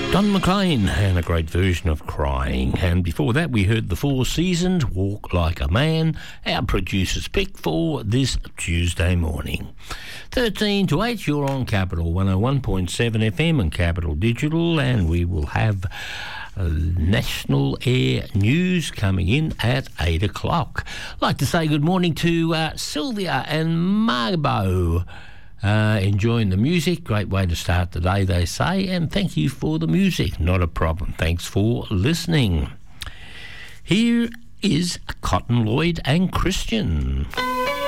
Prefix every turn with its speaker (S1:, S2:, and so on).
S1: Don McLean and a great version of Crying. And before that, we heard The Four Seasons, Walk Like a Man, our producer's pick for this Tuesday morning. 13 to 8, you're on Capital 101.7 FM and Capital Digital, and we will have National Air News coming in at 8 o'clock. I'd like to say good morning to Sylvia and Marbo. Enjoying the music, great way to start the day, they say, and thank you for the music, not a problem. Thanks for listening. Here is Cotton Lloyd and Christian.